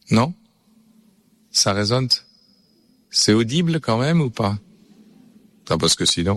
Non? Ça résonne? C'est audible quand même ou pas? Ah, parce que sinon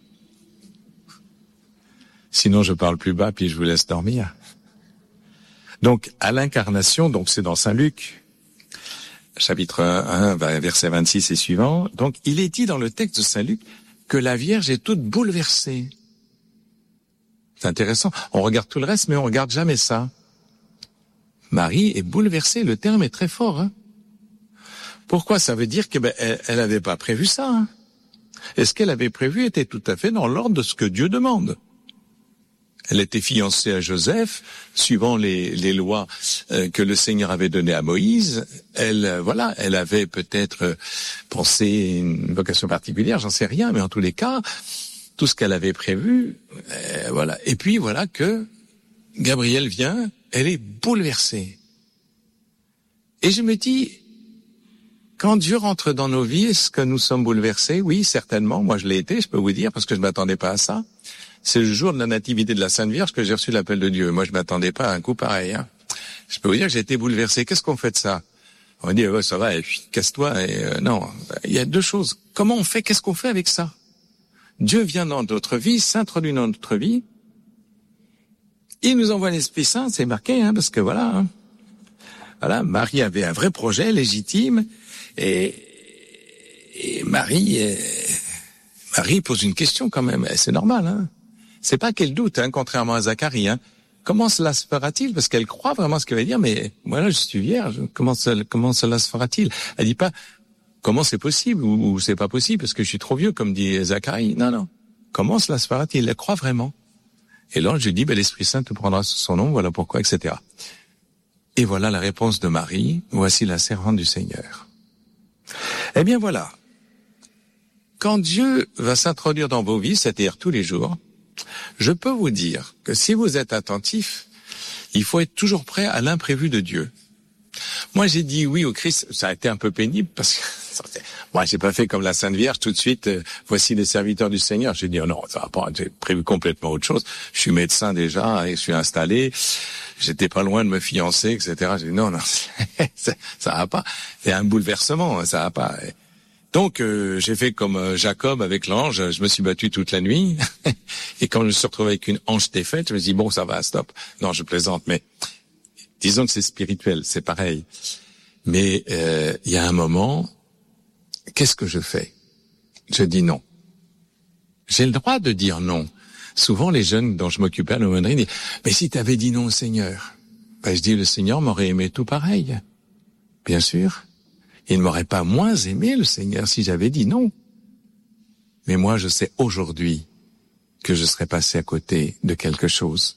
je parle plus bas puis je vous laisse dormir. Donc, à l'incarnation, donc c'est dans Saint Luc, chapitre 1, verset 26 et suivant. Donc, il est dit dans le texte de Saint Luc que la Vierge est toute bouleversée. C'est intéressant. On regarde tout le reste, mais on regarde jamais ça. Marie est bouleversée. Le terme est très fort. Hein. Pourquoi? Ça veut dire que elle avait pas prévu ça. Hein. Et ce qu'elle avait prévu était tout à fait dans l'ordre de ce que Dieu demande. Elle était fiancée à Joseph, suivant les lois que le Seigneur avait données à Moïse. Elle avait peut-être pensé une vocation particulière, j'en sais rien, mais en tous les cas, tout ce qu'elle avait prévu, voilà. Et puis voilà que Gabriel vient, elle est bouleversée. Et je me dis, quand Dieu rentre dans nos vies, est-ce que nous sommes bouleversés? Oui, certainement. Moi, je l'ai été, je peux vous dire, parce que je m'attendais pas à ça. C'est le jour de la nativité de la Sainte Vierge que j'ai reçu l'appel de Dieu. Moi, je m'attendais pas à un coup pareil. Hein. Je peux vous dire que j'ai été bouleversé. Qu'est-ce qu'on fait de ça? On dit, ça va, et puis casse-toi. Non, il y a deux choses. Comment on fait? Qu'est-ce qu'on fait avec ça? Dieu vient dans notre vie, s'introduit dans notre vie. Il nous envoie l'Esprit Saint, c'est marqué, hein, parce que voilà, Marie avait un vrai projet légitime, et Marie pose une question quand même. C'est normal, hein. C'est pas qu'elle doute, hein, contrairement à Zacharie, hein. Comment cela se fera-t-il? Parce qu'elle croit vraiment ce qu'elle va dire, mais voilà, je suis vierge. Comment cela se fera-t-il? Elle dit pas comment c'est possible ou c'est pas possible parce que je suis trop vieux, comme dit Zacharie. Non. Comment cela se fera-t-il? Elle croit vraiment. Et l'ange lui dit, l'Esprit Saint te prendra sous son nom, voilà pourquoi, etc. Et voilà la réponse de Marie. Voici la servante du Seigneur. Eh bien voilà. Quand Dieu va s'introduire dans vos vies, c'est-à-dire tous les jours, je peux vous dire que si vous êtes attentif, il faut être toujours prêt à l'imprévu de Dieu. Moi, j'ai dit oui au Christ. Ça a été un peu pénible parce que moi, j'ai pas fait comme la Sainte Vierge tout de suite. Voici les serviteurs du Seigneur. J'ai dit non, ça va pas. J'ai prévu complètement autre chose. Je suis médecin déjà et je suis installé. J'étais pas loin de me fiancer, etc. J'ai dit non, ça va pas. C'est un bouleversement, ça va pas. Donc, j'ai fait comme Jacob avec l'ange. Je me suis battu toute la nuit. Et quand je me suis retrouvé avec une hanche défaite, je me suis dit bon, ça va, stop. Non, je plaisante, mais disons que c'est spirituel, c'est pareil. Mais il y a un moment, qu'est-ce que je fais? Je dis non. J'ai le droit de dire non. Souvent, les jeunes dont je m'occupais à l'aumônerie disent « Mais si tu avais dit non au Seigneur ?» Je dis « Le Seigneur m'aurait aimé tout pareil. » Bien sûr. Il ne m'aurait pas moins aimé, le Seigneur, si j'avais dit non. Mais moi, je sais aujourd'hui que je serais passé à côté de quelque chose.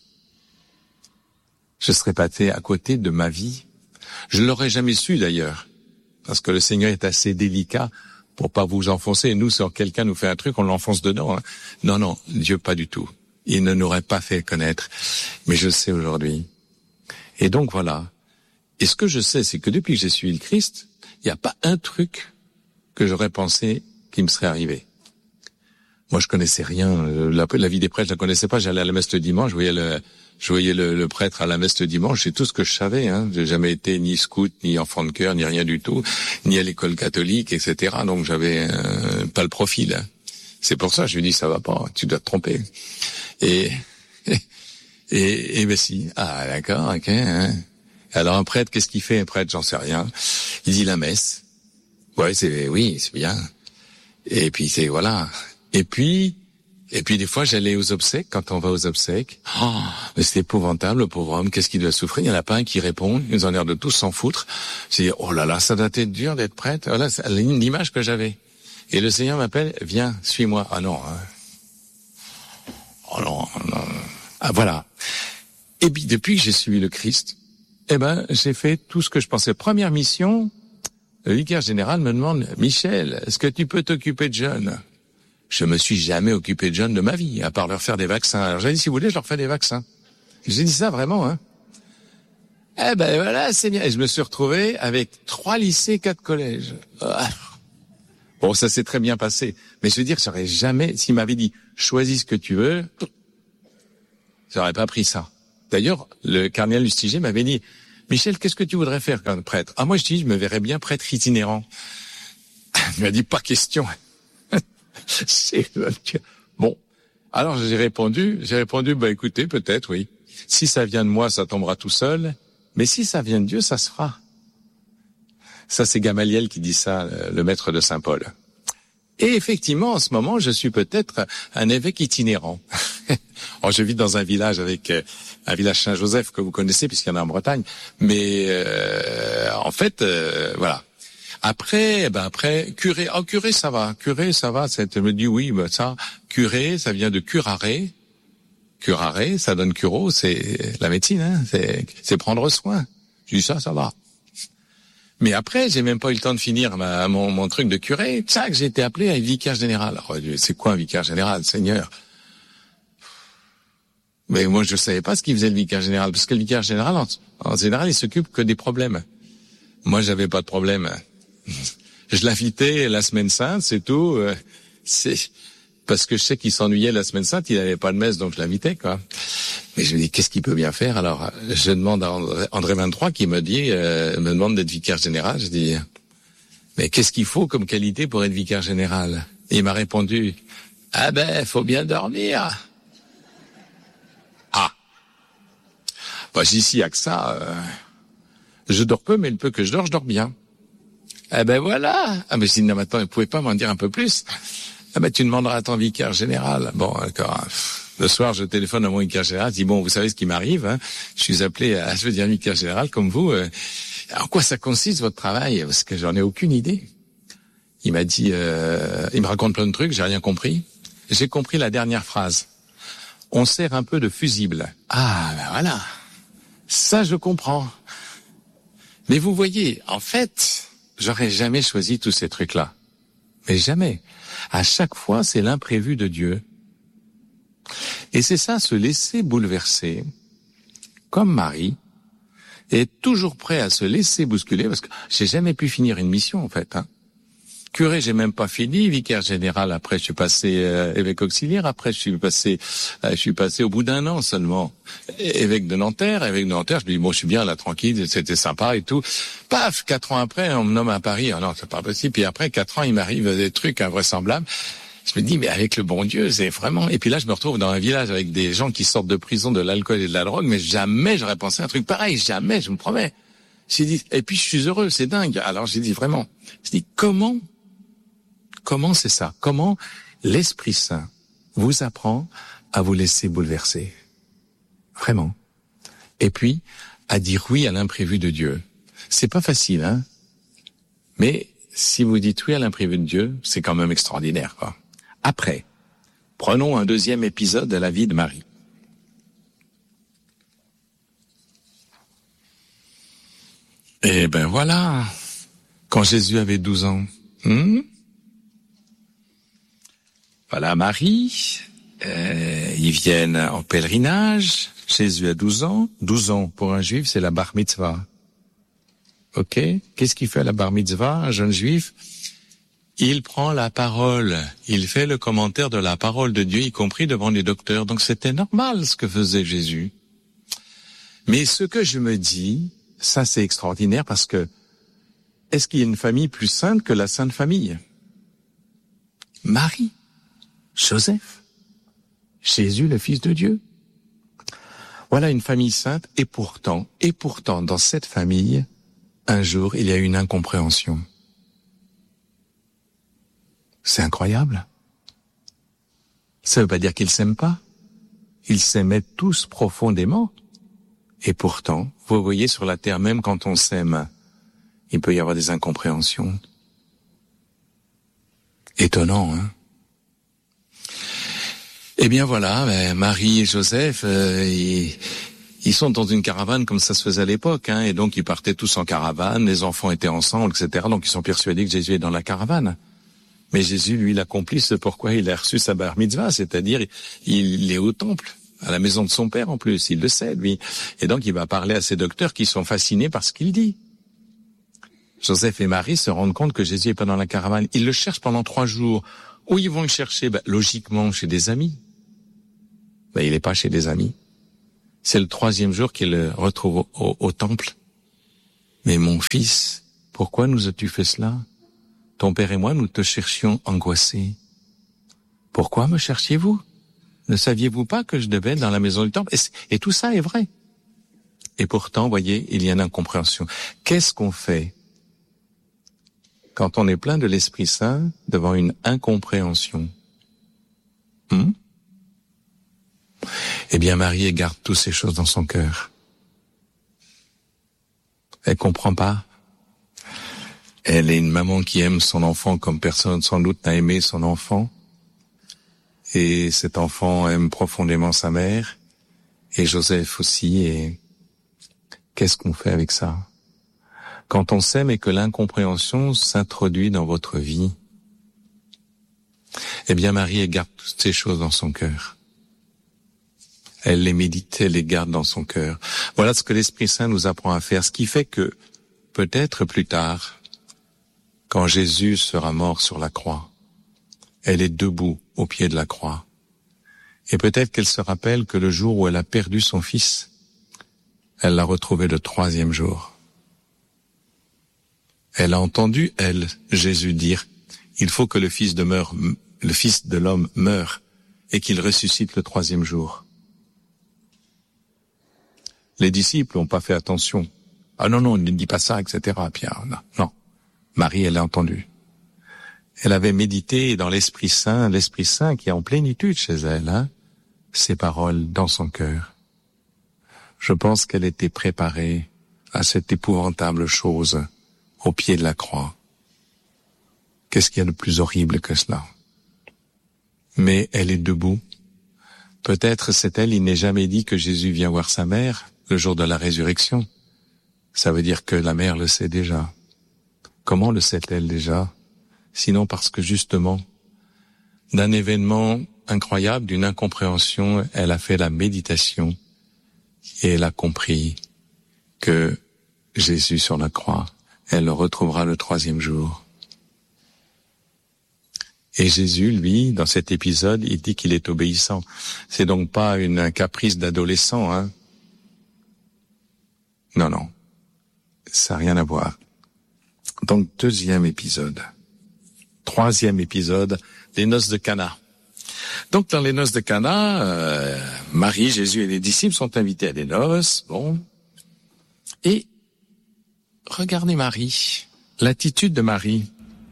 Je serais passé à côté de ma vie. Je ne l'aurais jamais su d'ailleurs, parce que le Seigneur est assez délicat pour pas vous enfoncer. Et nous, si quelqu'un nous fait un truc, on l'enfonce dedans. Hein. Non, Dieu pas du tout. Il ne nous aurait pas fait connaître. Mais je le sais aujourd'hui. Et donc voilà. Et ce que je sais, c'est que depuis que j'ai suivi le Christ, il n'y a pas un truc que j'aurais pensé qui me serait arrivé. Moi, je connaissais rien. La vie des prêtres, je la connaissais pas. J'allais à la messe le dimanche, je voyais le prêtre à la messe le dimanche, c'est tout ce que je savais. Hein. J'ai jamais été ni scout, ni enfant de chœur, ni rien du tout, ni à l'école catholique, etc. Donc j'avais pas le profil. Hein. C'est pour ça que je lui dis ça va pas, tu dois te tromper. Et ben si. Ah d'accord, ok. Hein. Alors un prêtre, qu'est-ce qu'il fait un prêtre? J'en sais rien. Il dit la messe. Ouais, c'est bien. Et puis c'est voilà. Et puis des fois, j'allais aux obsèques, quand on va aux obsèques. Oh, mais c'est épouvantable, le pauvre homme. Qu'est-ce qu'il doit souffrir? Il n'y en a pas un qui répond. Ils ont l'air de tous s'en foutre. J'ai dit, oh là là, ça doit être dur d'être prêtre. Voilà, c'est l'image que j'avais. Et le Seigneur m'appelle, viens, suis-moi. Ah non. Hein. Oh non. Ah voilà. Et puis, depuis que j'ai suivi le Christ, j'ai fait tout ce que je pensais. Première mission, le vicaire général me demande, Michel, est-ce que tu peux t'occuper de jeunes? Je me suis jamais occupé de jeunes de ma vie, à part leur faire des vaccins. Alors j'ai dit, si vous voulez, je leur fais des vaccins. J'ai dit ça vraiment, hein. Voilà, c'est bien. Et je me suis retrouvé avec 3 lycées, 4 collèges. Bon, ça s'est très bien passé. Mais je veux dire, j'aurais jamais, s'il m'avait dit, choisis ce que tu veux, j'aurais pas pris ça. D'ailleurs, le cardinal Lustiger m'avait dit, Michel, qu'est-ce que tu voudrais faire comme prêtre? Ah, moi, je me verrais bien prêtre itinérant. Il m'a dit, pas question. Bon. Alors, j'ai répondu, écoutez, peut-être, oui. Si ça vient de moi, ça tombera tout seul. Mais si ça vient de Dieu, ça se fera. Ça, c'est Gamaliel qui dit ça, le maître de Saint-Paul. Et effectivement, en ce moment, je suis peut-être un évêque itinérant. Alors, je vis dans un village un village Saint-Joseph que vous connaissez puisqu'il y en a en Bretagne. Mais en fait, voilà. Après, curé. Oh, curé, ça va. Curé, ça va. Je me dis oui, ça. Curé, ça vient de curare. Curare, ça donne curo, c'est la médecine, hein. C'est prendre soin. Je dis ça va. Mais après, j'ai même pas eu le temps de finir mon truc de curé. Tchac, j'ai été appelé à un vicaire général. Alors, c'est quoi un vicaire général, Seigneur? Mais moi, je savais pas ce qu'il faisait le vicaire général, parce que le vicaire général, en général, il s'occupe que des problèmes. Moi, j'avais pas de problème. Je l'invitais la semaine sainte, c'est tout. C'est parce que je sais qu'il s'ennuyait la semaine sainte, il n'avait pas de messe, donc je l'invitais, quoi. Mais je me dis, qu'est-ce qu'il peut bien faire? Alors, je demande à André 23 qui me demande d'être vicaire général. Je dis, mais qu'est-ce qu'il faut comme qualité pour être vicaire général? Et il m'a répondu, faut bien dormir. Ah. Ici, il y a que ça. Je dors peu, mais le peu que je dors bien. Voilà. Mais si maintenant, il pouvait pas m'en dire un peu plus. Tu demanderas à ton vicaire général. Bon, d'accord. Le soir, je téléphone à mon vicaire général, je dis, bon, vous savez ce qui m'arrive, hein. Je suis appelé à devenir vicaire général comme vous. En quoi ça consiste, votre travail? Parce que j'en ai aucune idée. Il m'a dit, il me raconte plein de trucs, j'ai rien compris. J'ai compris la dernière phrase. On sert un peu de fusible. Ah, voilà. Ça, je comprends. Mais vous voyez, en fait, j'aurais jamais choisi tous ces trucs-là. Mais jamais. À chaque fois, c'est l'imprévu de Dieu. Et c'est ça, se laisser bouleverser, comme Marie, est toujours prêt à se laisser bousculer, parce que j'ai jamais pu finir une mission, en fait, hein. Curé, j'ai même pas fini. Vicaire général, après, je suis passé évêque auxiliaire. Après, je suis passé au bout d'un an seulement évêque de Nanterre. Je me dis, bon, je suis bien là, tranquille, c'était sympa et tout. Paf, 4 ans après, on me nomme à Paris. Ah non, c'est pas possible. Puis après, 4 ans, il m'arrive des trucs invraisemblables. Je me dis, mais avec le bon Dieu, c'est vraiment... Et puis là, je me retrouve dans un village avec des gens qui sortent de prison de l'alcool et de la drogue, mais jamais j'aurais pensé à un truc pareil. Jamais, je me promets. J'ai dit, et puis je suis heureux, c'est dingue. Alors j'ai dit, vraiment, Comment c'est ça? Comment l'Esprit Saint vous apprend à vous laisser bouleverser? Vraiment. Et puis, à dire oui à l'imprévu de Dieu. C'est pas facile, hein? Mais si vous dites oui à l'imprévu de Dieu, c'est quand même extraordinaire, quoi. Après, prenons un deuxième épisode de la vie de Marie. Eh ben voilà, quand Jésus avait 12 ans. Voilà Marie, ils viennent en pèlerinage, Jésus a 12 ans. 12 ans, pour un juif, c'est la bar mitzvah. Ok? Qu'est-ce qu'il fait à la bar mitzvah, un jeune juif? Il prend la parole, il fait le commentaire de la parole de Dieu, y compris devant les docteurs. Donc c'était normal ce que faisait Jésus. Mais ce que je me dis, ça c'est extraordinaire parce que est-ce qu'il y a une famille plus sainte que la Sainte Famille? Marie, Joseph, Jésus le Fils de Dieu. Voilà une famille sainte et pourtant, dans cette famille, un jour, il y a eu une incompréhension. C'est incroyable. Ça veut pas dire qu'ils s'aiment pas. Ils s'aimaient tous profondément. Et pourtant, vous voyez, sur la terre, même quand on s'aime, il peut y avoir des incompréhensions. Étonnant, hein? Eh bien voilà, Marie et Joseph, ils sont dans une caravane comme ça se faisait à l'époque, hein, et donc ils partaient tous en caravane, les enfants étaient ensemble, etc. Donc ils sont persuadés que Jésus est dans la caravane. Mais Jésus, lui, il accomplit ce pourquoi il a reçu sa bar mitzvah, c'est-à-dire il est au temple, à la maison de son père en plus, il le sait, lui. Et donc il va parler à ses docteurs qui sont fascinés par ce qu'il dit. Joseph et Marie se rendent compte que Jésus est pas dans la caravane. Ils le cherchent pendant 3 jours. Où ils vont le chercher? Logiquement, chez des amis. Il est pas chez des amis. C'est le 3e jour qu'ils le retrouvent au temple. Mais mon fils, pourquoi nous as-tu fait cela? Ton père et moi, nous te cherchions angoissés. Pourquoi me cherchiez-vous? Ne saviez-vous pas que je devais être dans la maison du temple? Et tout ça est vrai. Et pourtant, voyez, il y a une incompréhension. Qu'est-ce qu'on fait quand on est plein de l'Esprit Saint devant une incompréhension? Eh bien, Marie, elle garde toutes ces choses dans son cœur. Elle comprend pas. Elle est une maman qui aime son enfant comme personne sans doute n'a aimé son enfant. Et cet enfant aime profondément sa mère. Et Joseph aussi. Et qu'est-ce qu'on fait avec ça? Quand on s'aime et que l'incompréhension s'introduit dans votre vie, eh bien Marie, elle garde toutes ces choses dans son cœur. Elle les médite, elle les garde dans son cœur. Voilà ce que l'Esprit Saint nous apprend à faire. Ce qui fait que, peut-être plus tard, quand Jésus sera mort sur la croix, elle est debout au pied de la croix. Et peut-être qu'elle se rappelle que le jour où elle a perdu son fils, elle l'a retrouvé le 3e jour. Elle a entendu, elle, Jésus dire, il faut que le Fils de l'homme meure et qu'il ressuscite le 3e jour. Les disciples n'ont pas fait attention. Ah non, ne dis pas ça, etc. Pierre, non. Marie, elle a entendu. Elle avait médité dans l'Esprit Saint qui est en plénitude chez elle, ces paroles dans son cœur. Je pense qu'elle était préparée à cette épouvantable chose au pied de la croix. Qu'est-ce qu'il y a de plus horrible que cela? Mais elle est debout. Peut-être c'est elle, il n'est jamais dit que Jésus vient voir sa mère le jour de la résurrection. Ça veut dire que la mère le sait déjà. Comment le sait-elle déjà? Sinon parce que justement, d'un événement incroyable, d'une incompréhension, elle a fait la méditation et elle a compris que Jésus sur la croix, elle le retrouvera le 3e jour. Et Jésus, lui, dans cet épisode, il dit qu'il est obéissant. C'est donc pas un caprice d'adolescent, Non. Ça n'a rien à voir. Donc, 2e épisode. 3e épisode, les noces de Cana. Donc, dans les noces de Cana, Marie, Jésus et les disciples sont invités à des noces, Et, regardez Marie, l'attitude de Marie.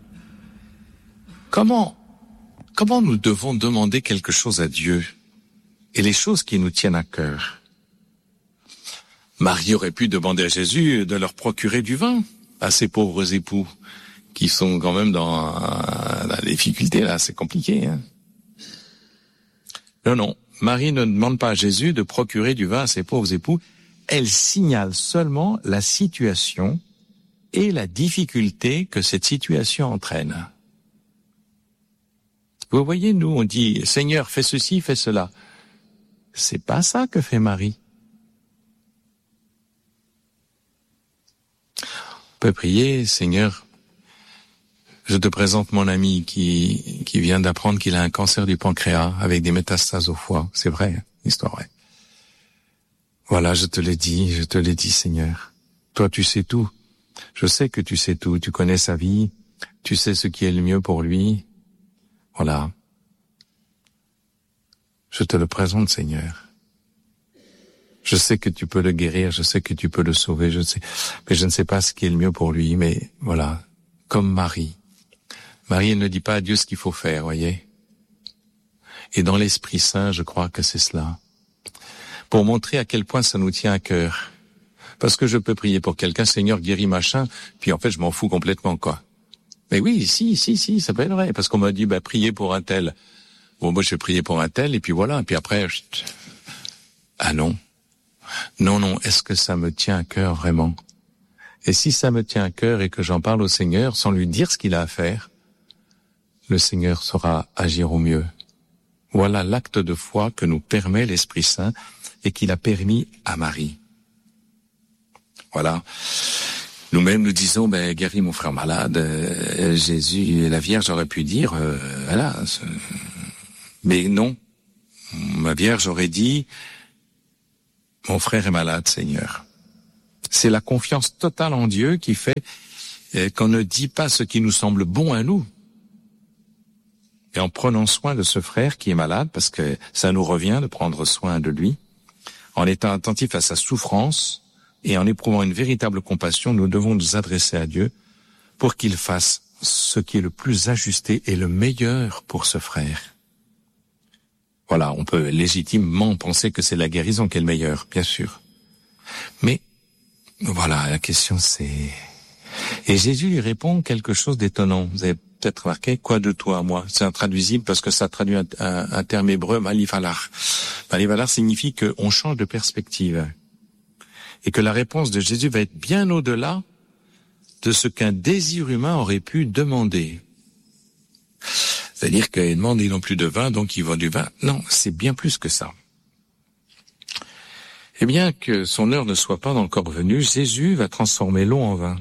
Comment nous devons demander quelque chose à Dieu et les choses qui nous tiennent à cœur? Marie aurait pu demander à Jésus de leur procurer du vin à ces pauvres époux qui sont quand même dans la difficulté, là, c'est compliqué. Non, Marie ne demande pas à Jésus de procurer du vin à ses pauvres époux, elle signale seulement la situation et la difficulté que cette situation entraîne. Vous voyez, nous, on dit, Seigneur, fais ceci, fais cela. C'est pas ça que fait Marie. On peut prier, Seigneur, je te présente mon ami qui vient d'apprendre qu'il a un cancer du pancréas avec des métastases au foie. C'est vrai, histoire vraie. Voilà, je te l'ai dit, Seigneur. Toi, tu sais tout. Je sais que tu sais tout. Tu connais sa vie. Tu sais ce qui est le mieux pour lui. Voilà. Je te le présente, Seigneur. Je sais que tu peux le guérir, je sais que tu peux le sauver, mais je ne sais pas ce qui est le mieux pour lui, mais voilà. Comme Marie. Marie, elle ne dit pas à Dieu ce qu'il faut faire, voyez. Et dans l'Esprit Saint, je crois que c'est cela. Pour montrer à quel point ça nous tient à cœur. Parce que je peux prier pour quelqu'un, Seigneur, guéris machin, puis en fait, je m'en fous complètement, quoi. Mais oui, si, ça peut être vrai. Parce qu'on m'a dit, priez pour un tel. Bon, moi, je vais prier pour un tel, et puis voilà. Et puis après, ah non. Non, est-ce que ça me tient à cœur vraiment? Et si ça me tient à cœur et que j'en parle au Seigneur sans lui dire ce qu'il a à faire, le Seigneur saura agir au mieux. Voilà l'acte de foi que nous permet l'Esprit Saint et qu'il a permis à Marie. Voilà. Nous-mêmes, nous disons, guéris mon frère malade, Jésus et la Vierge auraient pu dire, voilà. Mais non. Ma Vierge aurait dit, mon frère est malade, Seigneur. C'est la confiance totale en Dieu qui fait qu'on ne dit pas ce qui nous semble bon à nous. Et en prenant soin de ce frère qui est malade, parce que ça nous revient de prendre soin de lui, en étant attentif à sa souffrance et en éprouvant une véritable compassion, nous devons nous adresser à Dieu pour qu'il fasse ce qui est le plus ajusté et le meilleur pour ce frère. Voilà, on peut légitimement penser que c'est la guérison qui est le meilleur, bien sûr. Mais voilà, la question c'est... Et Jésus lui répond quelque chose d'étonnant. Vous avez peut-être remarqué, quoi de toi à moi? C'est intraduisible parce que ça traduit un terme hébreu, malivalar. Malivalar signifie qu'on change de perspective. Et que la réponse de Jésus va être bien au-delà de ce qu'un désir humain aurait pu demander. C'est-à-dire qu'il demande, ils n'ont plus de vin, donc ils vendent du vin. Non, c'est bien plus que ça. Et bien que son heure ne soit pas encore venue, Jésus va transformer l'eau en vin.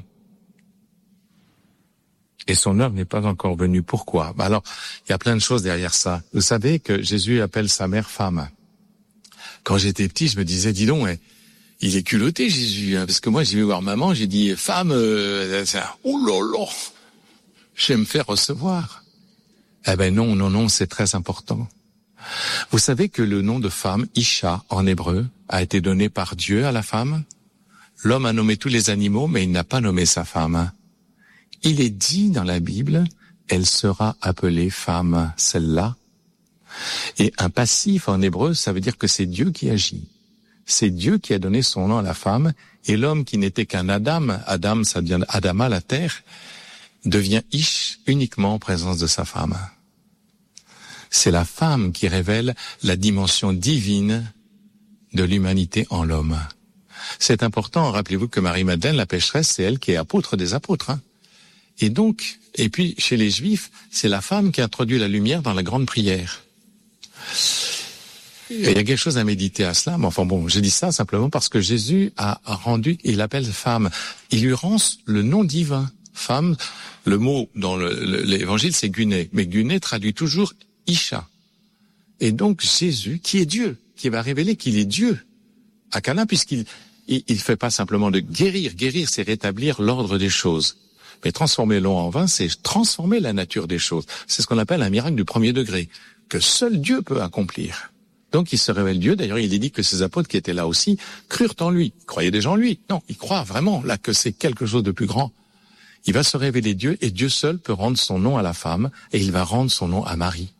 Et son heure n'est pas encore venue. Pourquoi? Alors, il y a plein de choses derrière ça. Vous savez que Jésus appelle sa mère femme. Quand j'étais petit, je me disais, dis donc, il est culotté Jésus, hein, parce que moi j'ai vu voir maman, j'ai dit femme, oh là là, je vais me faire recevoir. Eh ben non, c'est très important. Vous savez que le nom de femme, Isha en hébreu, a été donné par Dieu à la femme. L'homme a nommé tous les animaux, mais il n'a pas nommé sa femme. Il est dit dans la Bible, elle sera appelée femme, celle-là. Et un passif en hébreu, ça veut dire que c'est Dieu qui agit. C'est Dieu qui a donné son nom à la femme, et l'homme qui n'était qu'un Adam, ça devient Adama, la terre, devient Ish uniquement en présence de sa femme. C'est la femme qui révèle la dimension divine de l'humanité en l'homme. C'est important, rappelez-vous que Marie-Madeleine, la pécheresse, c'est elle qui est apôtre des apôtres. Et donc, et puis chez les Juifs, c'est la femme qui a introduit la lumière dans la grande prière. Et il y a quelque chose à méditer à cela, mais enfin bon, je dis ça simplement parce que Jésus a rendu, il l'appelle femme. Il lui rend le nom divin. Femme, le mot dans l'évangile c'est Guné, mais Guné traduit toujours Isha. Et donc Jésus, qui est Dieu, qui va révéler qu'il est Dieu à Cana, puisqu'il fait pas simplement de guérir. Guérir, c'est rétablir l'ordre des choses. Mais transformer l'eau en vin, c'est transformer la nature des choses. C'est ce qu'on appelle un miracle du premier degré, que seul Dieu peut accomplir. Donc il se révèle Dieu. D'ailleurs, il est dit que ces apôtres qui étaient là aussi crurent en lui. Ils croyaient déjà en lui. Non, ils croient vraiment là que c'est quelque chose de plus grand. Il va se révéler Dieu et Dieu seul peut rendre son nom à la femme et il va rendre son nom à Marie.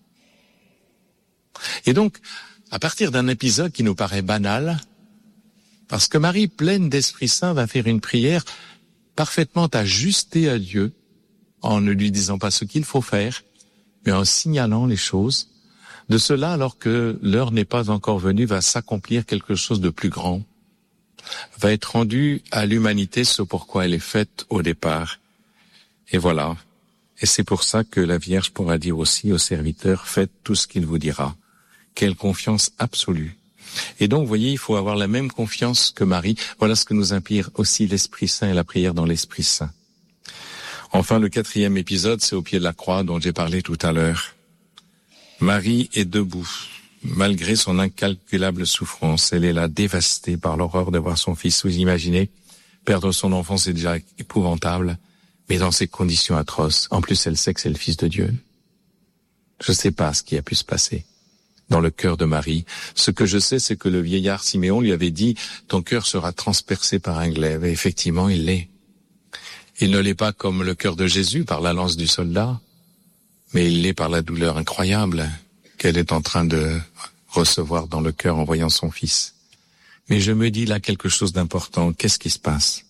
Et donc, à partir d'un épisode qui nous paraît banal, parce que Marie, pleine d'Esprit Saint, va faire une prière parfaitement ajustée à Dieu, en ne lui disant pas ce qu'il faut faire, mais en signalant les choses. De cela, alors que l'heure n'est pas encore venue, va s'accomplir quelque chose de plus grand, va être rendu à l'humanité ce pourquoi elle est faite au départ. Et voilà. Et c'est pour ça que la Vierge pourra dire aussi aux serviteurs, faites tout ce qu'il vous dira. Quelle confiance absolue. Et donc, vous voyez, il faut avoir la même confiance que Marie. Voilà ce que nous inspire aussi l'Esprit Saint et la prière dans l'Esprit Saint. Enfin, le 4e épisode, c'est au pied de la croix dont j'ai parlé tout à l'heure. Marie est debout. Malgré son incalculable souffrance, elle est là dévastée par l'horreur de voir son fils. Vous imaginez, perdre son enfant, c'est déjà épouvantable, mais dans ces conditions atroces. En plus, elle sait que c'est le Fils de Dieu. Je ne sais pas ce qui a pu se passer dans le cœur de Marie. Ce que je sais, c'est que le vieillard Siméon lui avait dit « Ton cœur sera transpercé par un glaive ». Et effectivement, il l'est. Il ne l'est pas comme le cœur de Jésus par la lance du soldat, mais il l'est par la douleur incroyable qu'elle est en train de recevoir dans le cœur en voyant son fils. Mais je me dis là quelque chose d'important. Qu'est-ce qui se passe?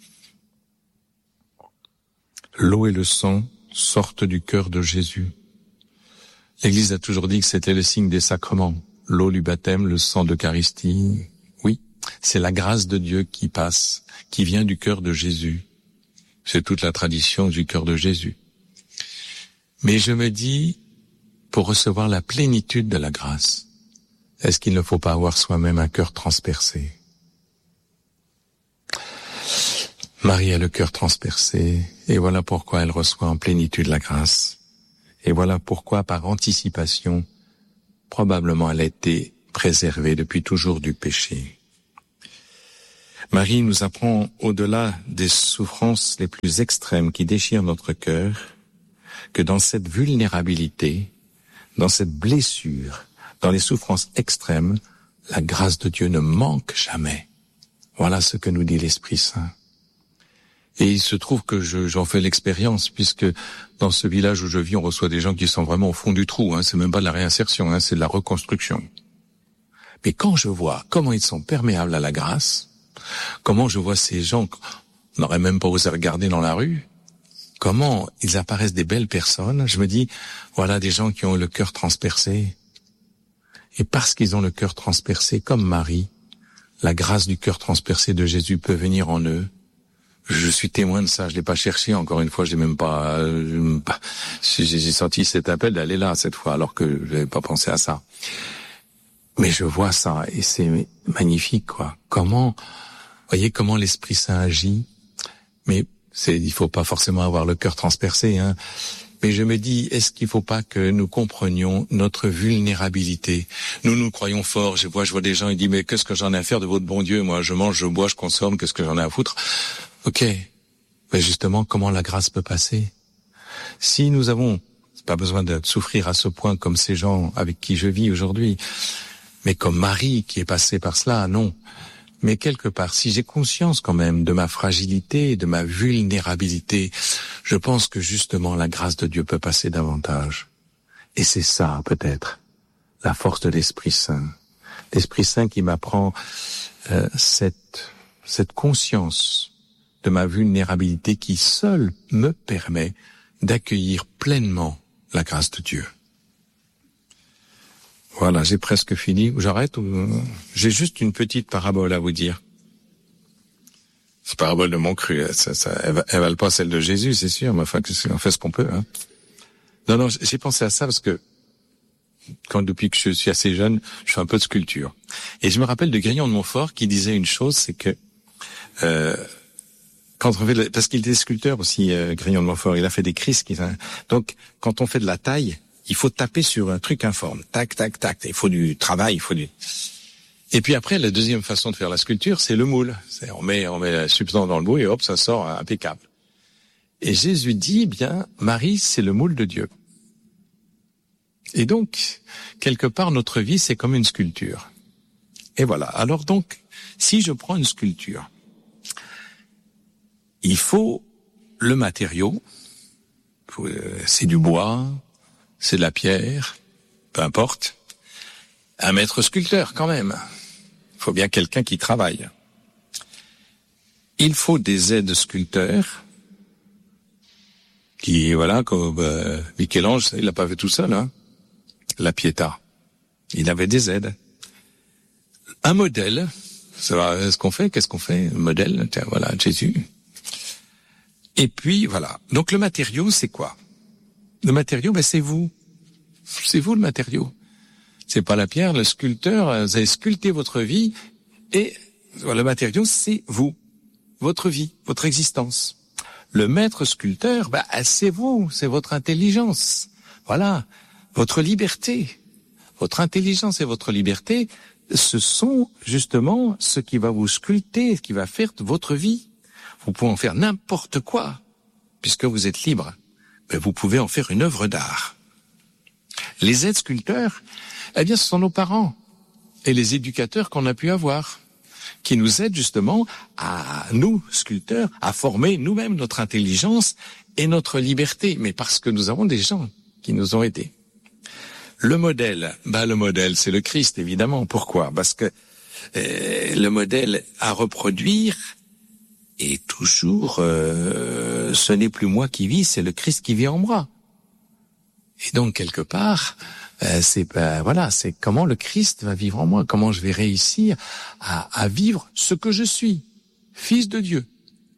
L'eau et le sang sortent du cœur de Jésus. L'Église a toujours dit que c'était le signe des sacrements. L'eau du baptême, le sang d'Eucharistie. Oui, c'est la grâce de Dieu qui passe, qui vient du cœur de Jésus. C'est toute la tradition du cœur de Jésus. Mais je me dis, pour recevoir la plénitude de la grâce, est-ce qu'il ne faut pas avoir soi-même un cœur transpercé? Marie a le cœur transpercé, et voilà pourquoi elle reçoit en plénitude la grâce. Et voilà pourquoi, par anticipation, probablement elle a été préservée depuis toujours du péché. Marie nous apprend, au-delà des souffrances les plus extrêmes qui déchirent notre cœur, que dans cette vulnérabilité, dans cette blessure, dans les souffrances extrêmes, la grâce de Dieu ne manque jamais. Voilà ce que nous dit l'Esprit Saint. Et il se trouve que j'en fais l'expérience, puisque dans ce village où je vis, on reçoit des gens qui sont vraiment au fond du trou. C'est même pas de la réinsertion, c'est de la reconstruction. Mais quand je vois comment ils sont perméables à la grâce, comment je vois ces gens qu'on n'aurait même pas osé regarder dans la rue, comment ils apparaissent des belles personnes, je me dis, voilà des gens qui ont le cœur transpercé. Et parce qu'ils ont le cœur transpercé, comme Marie, la grâce du cœur transpercé de Jésus peut venir en eux. Je suis témoin de ça, je l'ai pas cherché, encore une fois, j'ai senti cet appel d'aller là, cette fois, alors que je n'avais pas pensé à ça. Mais je vois ça, et c'est magnifique, quoi. Voyez comment l'Esprit Saint agit. Mais il faut pas forcément avoir le cœur transpercé, Mais je me dis, est-ce qu'il faut pas que nous comprenions notre vulnérabilité? Nous croyons fort. Je vois des gens, ils disent, mais qu'est-ce que j'en ai à faire de votre bon Dieu? Moi, je mange, je bois, je consomme, qu'est-ce que j'en ai à foutre? Ok. Mais justement, comment la grâce peut passer? Si nous avons pas besoin de souffrir à ce point comme ces gens avec qui je vis aujourd'hui, mais comme Marie qui est passée par cela, non. Mais quelque part, si j'ai conscience quand même de ma fragilité, de ma vulnérabilité, je pense que justement la grâce de Dieu peut passer davantage. Et c'est ça, peut-être, la force de l'Esprit Saint. L'Esprit Saint qui m'apprend cette conscience de ma vulnérabilité qui seule me permet d'accueillir pleinement la grâce de Dieu. Voilà, j'ai presque fini. J'arrête ou j'ai juste une petite parabole à vous dire. C'est parabole de mon cru. Elle valent pas celle de Jésus, c'est sûr, mais enfin, on fait ce qu'on peut. Non, j'ai pensé à ça parce que depuis que je suis assez jeune, je fais un peu de sculpture. Et je me rappelle de Grignon de Montfort qui disait une chose, c'est que quand on fait parce qu'il était sculpteur aussi, Grignon de Montfort, il a fait des Christ. Donc, quand on fait de la taille, il faut taper sur un truc informe. Tac, tac, tac. Il faut du travail, Et puis après, la deuxième façon de faire la sculpture, c'est le moule. On met la substance dans le moule et hop, ça sort impeccable. Et Jésus dit, Marie, c'est le moule de Dieu. Et donc, quelque part, notre vie, c'est comme une sculpture. Et voilà. Alors donc, si je prends une sculpture, il faut le matériau, c'est du bois, c'est de la pierre, peu importe. Un maître sculpteur, quand même. Il faut bien quelqu'un qui travaille. Il faut des aides sculpteurs qui, comme Michel-Ange, il l'a pas fait tout seul, La Pietà. Il avait des aides. Un modèle, qu'est-ce qu'on fait? Un modèle, voilà, Jésus. Et puis, voilà. Donc le matériau, c'est quoi? Le matériau, c'est vous. C'est vous le matériau. C'est pas la pierre, le sculpteur, vous avez sculpté votre vie et le matériau, c'est vous. Votre vie, votre existence. Le maître sculpteur, c'est vous, c'est votre intelligence. Voilà. Votre liberté. Votre intelligence et votre liberté, ce sont justement ce qui va vous sculpter, ce qui va faire de votre vie. Vous pouvez en faire n'importe quoi, puisque vous êtes libre. Mais vous pouvez en faire une œuvre d'art. Les aides sculpteurs, ce sont nos parents et les éducateurs qu'on a pu avoir, qui nous aident justement à nous, sculpteurs, à former nous-mêmes notre intelligence et notre liberté, mais parce que nous avons des gens qui nous ont aidés. Le modèle, c'est le Christ, évidemment. Pourquoi? Parce que le modèle à reproduire est toujours, ce n'est plus moi qui vis, c'est le Christ qui vit en moi. Et donc, quelque part, c'est comment le Christ va vivre en moi, comment je vais réussir à vivre ce que je suis, fils de Dieu.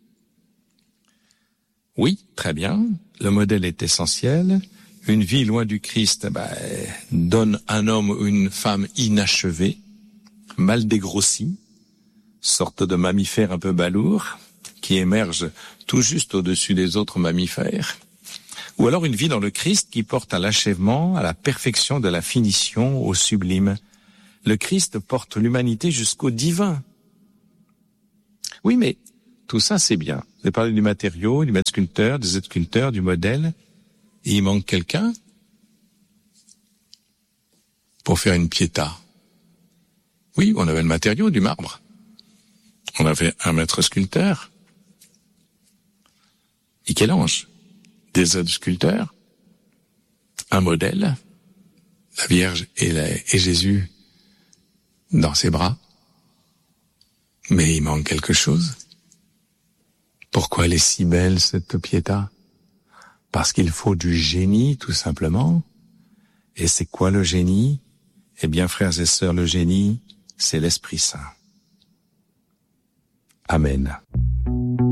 Oui, très bien, le modèle est essentiel. Une vie loin du Christ donne un homme ou une femme inachevé, mal dégrossi, sorte de mammifère un peu balourd, qui émerge tout juste au-dessus des autres mammifères. Ou alors une vie dans le Christ qui porte à l'achèvement, à la perfection de la finition, au sublime. Le Christ porte l'humanité jusqu'au divin. Oui, mais tout ça, c'est bien. Vous avez parlé du matériau, du maître sculpteur, des aides sculpteurs, du modèle. Et il manque quelqu'un pour faire une piéta. Oui, on avait le matériau, du marbre. On avait un maître sculpteur, Michel-Ange, des aides sculpteurs, un modèle, la Vierge et Jésus dans ses bras. Mais il manque quelque chose. Pourquoi elle est si belle, cette piéta? Parce qu'il faut du génie, tout simplement. Et c'est quoi le génie? Eh bien, frères et sœurs, le génie, c'est l'Esprit Saint. Amen.